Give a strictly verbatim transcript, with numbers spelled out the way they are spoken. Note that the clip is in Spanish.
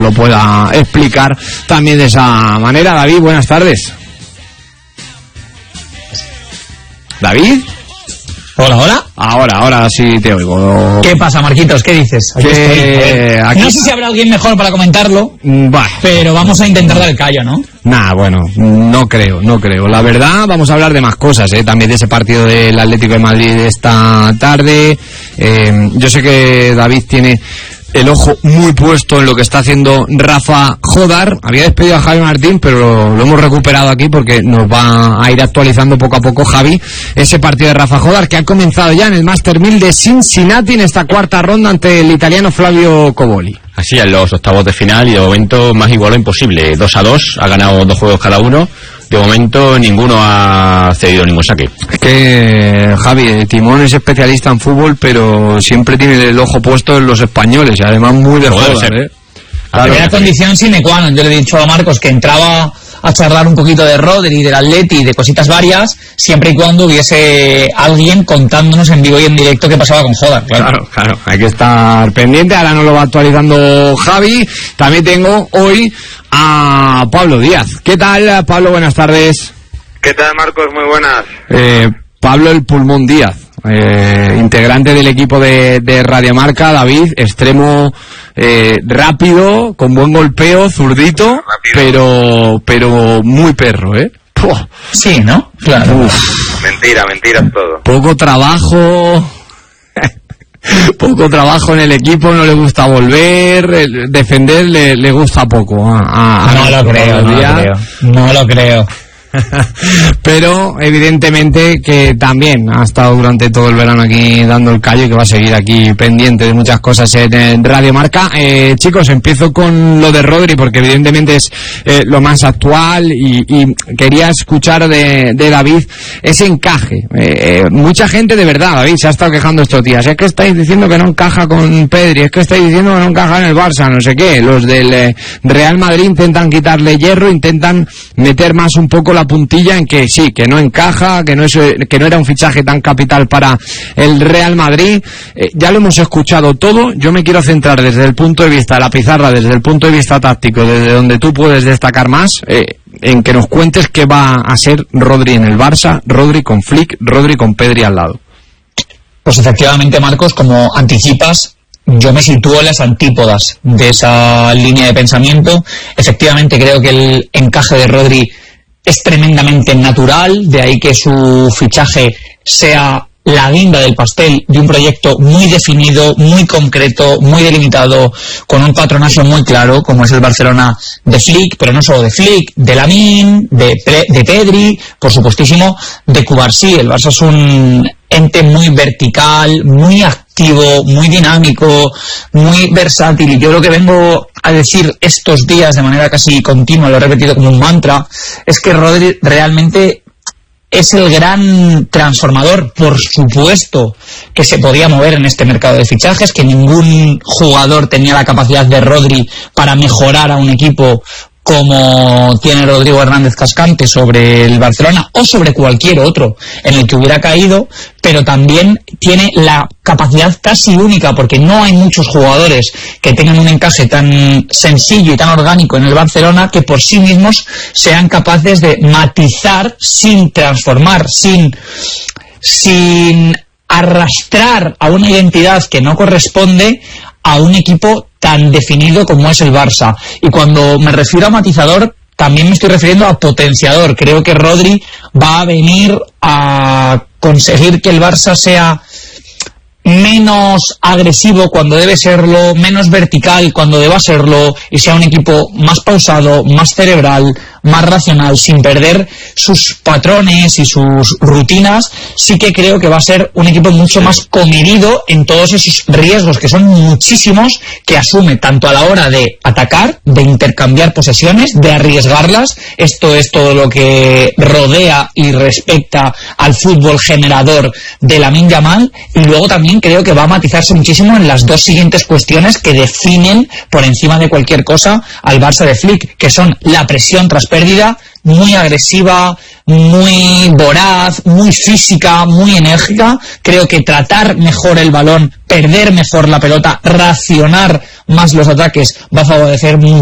lo pueda explicar también de esa manera. David, buenas tardes. ¿David? Hola, hola. Ahora, ahora sí te oigo. ¿Qué pasa, Marquitos? ¿Qué dices? Aquí que... estoy. Aquí... No sé si habrá alguien mejor para comentarlo, bah. pero vamos a intentar dar el callo, ¿no? Nah, bueno, no creo, no creo. La verdad, vamos a hablar de más cosas, ¿eh? También de ese partido del Atlético de Madrid esta tarde. Eh, yo sé que David tiene el ojo muy puesto en lo que está haciendo Rafa Jódar. Había despedido a Javi Martín, pero lo, lo hemos recuperado aquí porque nos va a ir actualizando poco a poco Javi ese partido de Rafa Jódar que ha comenzado ya en el Master mil de Cincinnati en esta cuarta ronda ante el italiano Flavio Coboli. Así en los octavos de final y de momento más igual o imposible. dos a dos, ha ganado dos juegos cada uno. De momento ninguno ha cedido ningún saque. Es que Javi, Timón es especialista en fútbol, pero siempre tiene el ojo puesto en los españoles y además muy de Jódar, ¿eh? La primera condición sine qua non. Yo le he dicho a Marcos que entraba a charlar un poquito de Rodri, del Atleti, de cositas varias, siempre y cuando hubiese alguien contándonos en vivo y en directo qué pasaba con Jódar. Claro, claro, claro. Hay que estar pendiente. Ahora nos lo va actualizando Javi. También tengo hoy a Pablo Díaz. ¿Qué tal, Pablo? Buenas tardes. ¿Qué tal, Marcos? Muy buenas. Eh, Pablo el Pulmón Díaz, eh, integrante del equipo de, de Radiomarca. David, extremo eh, rápido, con buen golpeo, zurdito, rápido. pero pero muy perro, ¿eh? ¡Puah! Sí, ¿no? Claro. Uf. Mentira, mentira es todo. Poco trabajo... Poco trabajo en el equipo, no le gusta volver, defender le, le gusta poco. A, a, no, a lo creo, no lo creo, no lo creo. Pero evidentemente que también ha estado durante todo el verano aquí dando el callo y que va a seguir aquí pendiente de muchas cosas en, en Radio Marca. Eh, chicos, empiezo con lo de Rodri porque evidentemente es eh, lo más actual y, y quería escuchar de, de David ese encaje. Eh, mucha gente de verdad, David, se ha estado quejando estos días. Es que estáis diciendo que no encaja con Pedri, es que estáis diciendo que no encaja en el Barça, no sé qué. Los del eh, Real Madrid intentan quitarle hierro, intentan meter más un poco la puntilla en que sí, que no encaja, que no es que no era un fichaje tan capital para el Real Madrid. Eh, ya lo hemos escuchado todo. Yo me quiero centrar desde el punto de vista de la pizarra, desde el punto de vista táctico, desde donde tú puedes destacar más, eh, en que nos cuentes qué va a ser Rodri en el Barça, Rodri con Flick, Rodri con Pedri al lado. Pues efectivamente, Marcos, como anticipas, yo me sitúo en las antípodas de esa línea de pensamiento. Efectivamente creo que el encaje de Rodri es tremendamente natural, de ahí que su fichaje sea la guinda del pastel de un proyecto muy definido, muy concreto, muy delimitado, con un patronaje muy claro, como es el Barcelona de Flick, pero no solo de Flick, de Lamine, de, Pre, de Pedri, por supuestísimo, de Cubarsí. El Barça es un ente muy vertical, muy activo, muy dinámico, muy versátil, y yo creo que vengo a decir estos días de manera casi continua, lo he repetido como un mantra, es que Rodri realmente es el gran transformador. Por supuesto que se podía mover en este mercado de fichajes, que ningún jugador tenía la capacidad de Rodri para mejorar a un equipo como tiene Rodrigo Hernández Cascante sobre el Barcelona o sobre cualquier otro en el que hubiera caído, pero también tiene la capacidad casi única, porque no hay muchos jugadores que tengan un encaje tan sencillo y tan orgánico en el Barcelona que por sí mismos sean capaces de matizar sin transformar, sin, sin arrastrar a una identidad que no corresponde a un equipo tan definido como es el Barça. Y cuando me refiero a matizador, también me estoy refiriendo a potenciador. Creo que Rodri va a venir a conseguir que el Barça sea menos agresivo cuando debe serlo, menos vertical cuando deba serlo, y sea un equipo más pausado, más cerebral, más racional, sin perder sus patrones y sus rutinas. Sí que creo que va a ser un equipo mucho más comedido en todos esos riesgos, que son muchísimos, que asume tanto a la hora de atacar, de intercambiar posesiones, de arriesgarlas. Esto es todo lo que rodea y respecta al fútbol generador de Lamine Yamal. Y luego también creo que va a matizarse muchísimo en las dos siguientes cuestiones que definen por encima de cualquier cosa al Barça de Flick, que son la presión tras pérdida, muy agresiva, muy voraz, muy física, muy enérgica. Creo que tratar mejor el balón, perder mejor la pelota, racionar más los ataques va a favorecer